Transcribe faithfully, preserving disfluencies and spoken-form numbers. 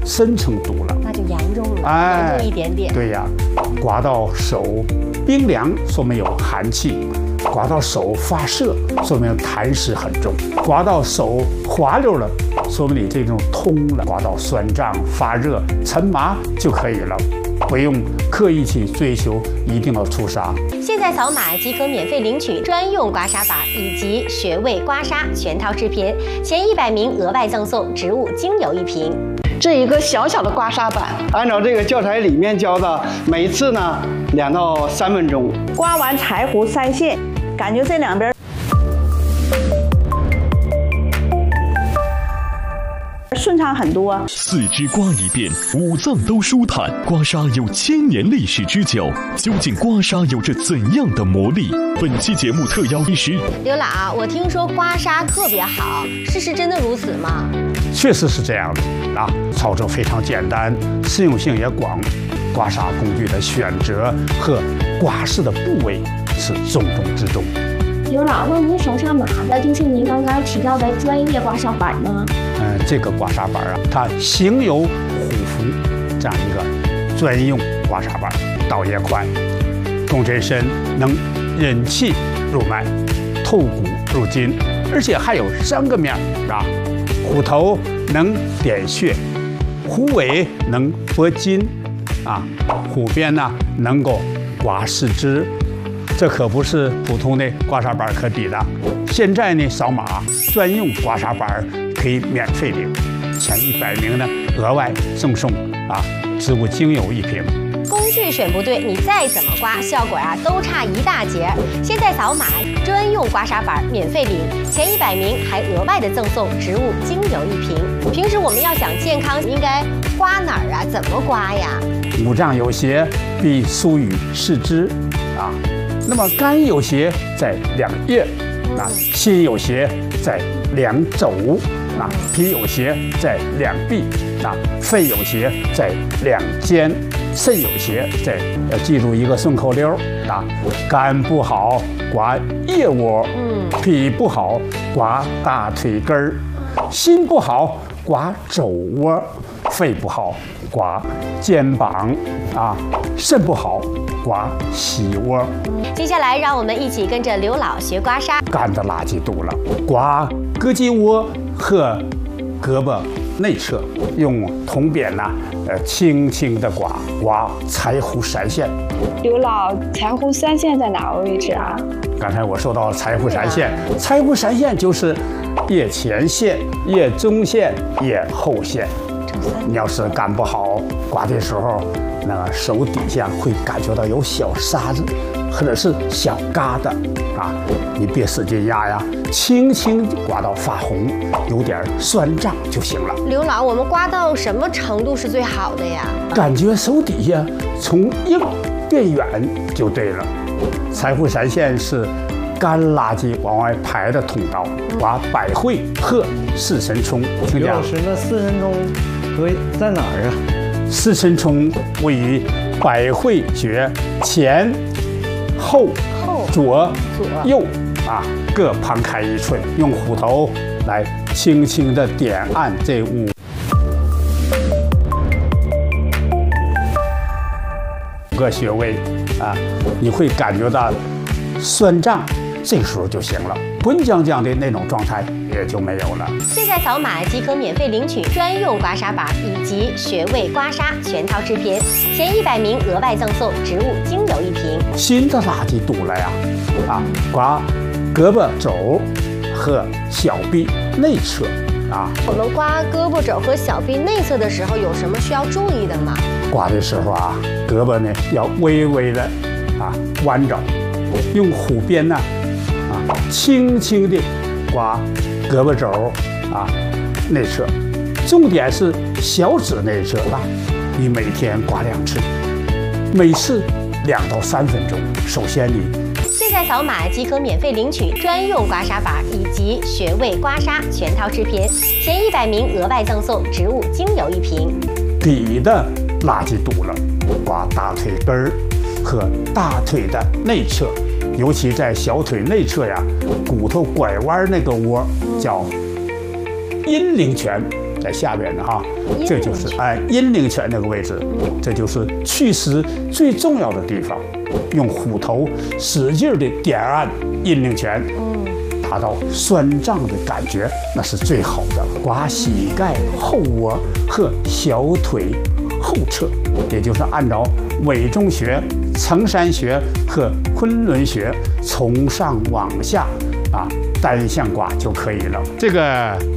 深层堵了， 那就严重了，哎，严重一点点。 对呀，刮到手冰凉，说明有寒气；刮到手发涩，说明痰湿很重；刮到手滑溜了，说明你这种通了；刮到酸胀、发热、沉麻就可以了，不用刻意去追求一定要出痧。 现在扫码即可免费领取专用刮痧板以及穴位刮痧全套视频，前一百名额外赠送植物精油一瓶。 这一个小小的刮痧板，按照这个教材里面教的，每次呢两到三分钟。 刮完柴胡三线，感觉这两边顺畅很多。 四肢刮一遍，五脏都舒坦。刮痧有千年历史之久，究竟刮痧有着怎样的魔力？本期节目特邀医师刘老，我听说刮痧特别好，事实真的如此吗？ 确实是这样的啊，操作非常简单，适用性也广。刮痧工具的选择和刮拭的部位是重中之重。 刘老，那您手上拿的就是您刚刚提到的专业刮痧板吗？ 嗯，这个刮痧板啊，它形有虎符这样一个专用刮痧板，导也快，共振深，能引气入脉，透骨入筋，而且还有三个面啊。虎头能点穴，虎尾能拨筋，啊，虎边呢能够刮四肢，这可不是普通的刮痧板可比的。现在呢，扫码专用刮痧板可以免费领，前一百名呢额外赠送啊植物精油一瓶。 工具选不对，你再怎么刮，效果啊都差一大截。现在扫码专用刮痧板免费领，前一百名还额外的赠送植物精油一瓶。平时我们要想健康，应该刮哪儿啊？怎么刮呀？ 五脏有邪必疏于四肢啊，那么肝有邪在两腋啊，心有邪在两肘啊，脾有邪在两臂啊，肺有邪在两肩。肾有邪在，要记住一个顺口溜啊：肝不好刮腋窝，嗯，脾不好刮大腿根儿，心不好刮肘窝，肺不好刮肩膀啊，肾不好刮膝窝。 接下来，让我们一起跟着刘老学刮痧。 肝的垃圾堵了，刮胳肌窝和胳膊内侧，用铜扁呢、啊，呃，轻轻的刮刮柴胡三线。 刘老，柴胡三线在哪个位置啊？ 刚才我说到柴胡三线，柴胡三线就是腋前线、腋中线、腋后线。你要是干不好，刮的时候，那个手底下会感觉到有小沙子，或者是小疙瘩啊，你别使劲压呀，轻轻刮到发红，有点酸胀就行了。 刘老，我们刮到什么程度是最好的呀？ 感觉手底下从硬变软就对了。柴胡三线是干垃圾往外排的通道，刮百会和四神聪。 刘老师，那四神聪位在哪儿啊？ 四神聪位于百会穴前、后、左、右啊，各旁开一寸，用虎头来轻轻的点按这五个穴位啊，你会感觉到酸胀，这个时候就行了，滚浆浆的那种状态也就没有了。 现在扫码即可免费领取专用刮痧板以及穴位刮痧全套视频，前一百名额外赠送植物精油一瓶。 新的垃圾堵了呀，啊，刮胳膊肘和小臂内侧啊。 我们刮胳膊肘和小臂内侧的时候，有什么需要注意的吗？ 刮的时候啊，胳膊呢要微微的啊弯着，用虎鞭呢啊轻轻的刮胳膊肘啊内侧，重点是小指内侧啊，你每天刮两次，每次两到三分钟。首先你现在扫码即可免费领取专用刮痧板以及穴位刮痧全套视频，前一百名额外赠送植物精油一瓶。 底的垃圾堵了，刮大腿根儿和大腿的内侧，尤其在小腿内侧呀，骨头拐弯那个窝叫阴陵泉在下边的哈，这就是哎阴陵泉那个位置，这就是祛湿最重要的地方。用虎头使劲的点按阴陵泉，达到酸胀的感觉，那是最好的。刮膝盖后窝和小腿后侧，也就是按照委中穴、承山穴和昆仑穴从上往下啊单向刮就可以了。这个